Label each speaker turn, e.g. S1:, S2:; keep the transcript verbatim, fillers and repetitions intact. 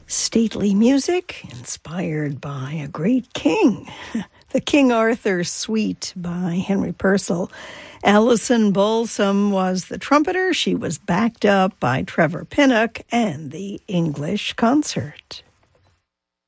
S1: Stately music inspired by a great king. The King Arthur Suite by Henry Purcell. Alison Balsam was the trumpeter. She was backed up by Trevor Pinnock and the English Concert.